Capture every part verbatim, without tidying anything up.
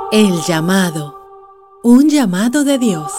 El llamado. Un llamado de Dios.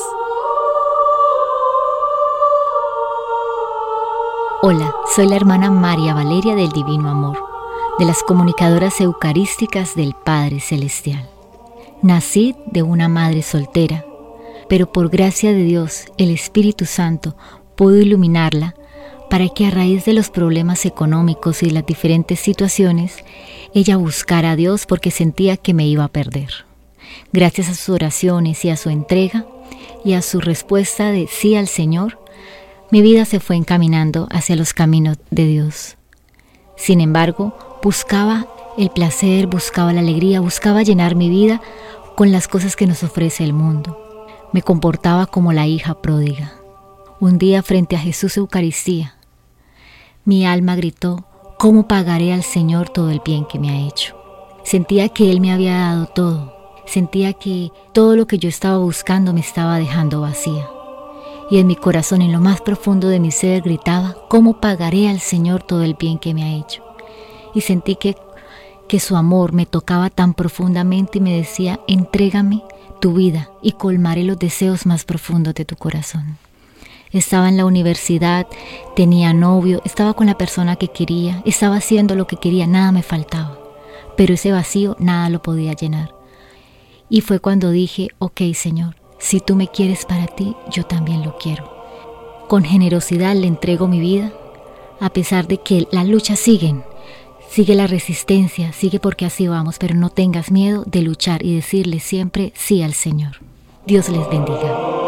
Hola, soy la hermana María Valeria del Divino Amor, de las comunicadoras eucarísticas del Padre Celestial. Nací de una madre soltera, pero por gracia de Dios, el Espíritu Santo pudo iluminarla para que a raíz de los problemas económicos y las diferentes situaciones, ella buscara a Dios porque sentía que me iba a perder. Gracias a sus oraciones y a su entrega y a su respuesta de sí al Señor, mi vida se fue encaminando hacia los caminos de Dios. Sin embargo, buscaba el placer, buscaba la alegría, buscaba llenar mi vida con las cosas que nos ofrece el mundo. Me comportaba como la hija pródiga. Un día frente a Jesús Eucaristía, mi alma gritó: ¿cómo pagaré al Señor todo el bien que me ha hecho? Sentía que Él me había dado todo. Sentía que todo lo que yo estaba buscando me estaba dejando vacía. Y en mi corazón, en lo más profundo de mi ser, gritaba: ¿cómo pagaré al Señor todo el bien que me ha hecho? Y sentí que, que su amor me tocaba tan profundamente y me decía: entrégame tu vida y colmaré los deseos más profundos de tu corazón. Estaba en la universidad, tenía novio, estaba con la persona que quería, estaba haciendo lo que quería, nada me faltaba. Pero ese vacío nada lo podía llenar. Y fue cuando dije: ok, Señor, si tú me quieres para ti, yo también lo quiero. Con generosidad le entrego mi vida, a pesar de que las luchas siguen. Sigue la resistencia, sigue porque así vamos, pero no tengas miedo de luchar y decirle siempre sí al Señor. Dios les bendiga.